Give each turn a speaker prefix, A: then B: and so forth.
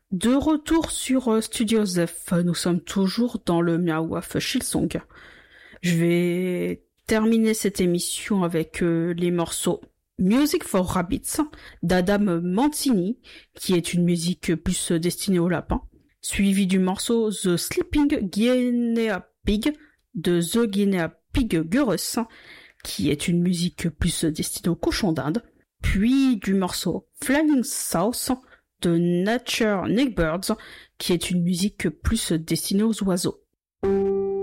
A: De retour sur Studio Zeph, nous sommes toujours dans le Miawaf Shilsong. Je vais terminer cette émission avec les morceaux Music for Rabbits d'Adam Mancini, qui est une musique plus destinée aux lapins, suivi du morceau The Sleeping Guinea Pig de The Guinea Pig Chorus, qui est une musique plus destinée aux cochons d'Inde, puis du morceau Flying South de Nature Neckbirds, qui est une musique plus destinée aux oiseaux.